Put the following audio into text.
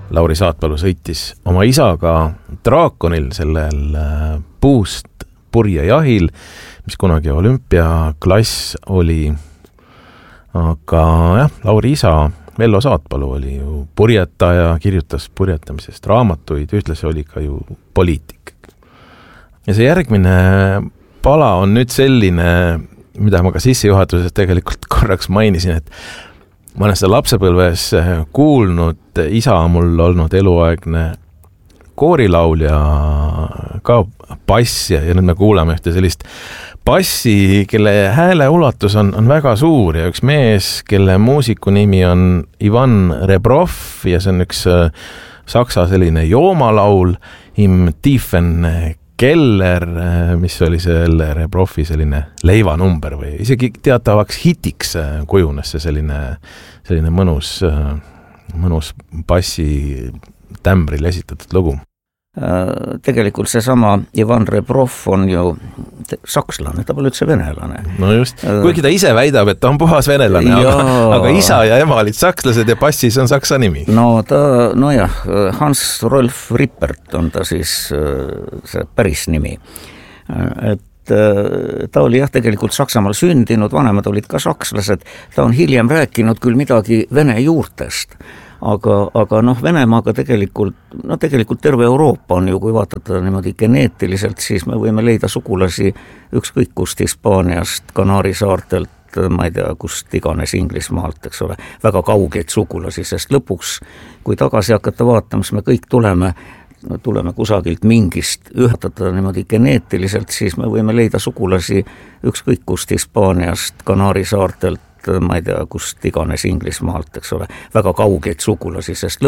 Lauri Saatpalu sõitis oma isaga draakonil sellel puust purjejahil, mis kunagi olümpiaklass oli. Aga jah, Lauri isa Vello Saatpalu oli ju purjetaja, kirjutas purjetamisest raamatuid, ühtlasi oli ka ju poliitik. Ja see järgmine pala on nüüd selline, mida ma ka sissejuhatuses tegelikult korraks mainisin, et ma olen seda lapsepõlves kuulnud, isa on mul olnud eluaegne koorilaulja, ka bass ja nüüd me kuulame ühte sellist bassi, kelle hääle ulatus on väga suur ja üks mees, kelle muusiku nimi on Ivan Rebrov ja see on üks saksa selline joomalaul, Im Tiefen Keller, mis oli selle Rebrovi selline leivanumber või isegi teatavaks hitiks kujunes see selline mõnus bassi tämbril esitatud lugu. Tegelikult seesama Ivan Rebrov on ju sakslane, ta pole üldse venelane. No just, kuigi ta ise väidab, et ta on puhas venelane, aga isa ja ema olid sakslased ja bassis on saksa nimi. Nojah, Hans-Rolf Rippert on ta siis see päris nimi. Et ta oli jah tegelikult Saksamaal sündinud, vanemad olid ka sakslased, ta on hiljem rääkinud küll midagi vene juurtest. Aga Venemaaga tegelikult terve Euroopa on ju, kui vaadata niimoodi geneetiliselt, siis me võime leida sugulasi ükskõik kust Hispaaniast, Kanaari saartelt, ma ei tea, kust iganes Inglismaalt, eks ole, väga kaugeid sugulasi, sest lõpuks, kui tagasi hakata vaatama, siis me kõik tuleme kusagilt mingist ühendada niimoodi geneetiliselt, siis me võime leida sugulasi ükskõik kust Hispaaniast, Kanaari saartelt, ma ei tea, kust iganes Inglismaalt, eks ole, väga kaugeid sugulasi, sest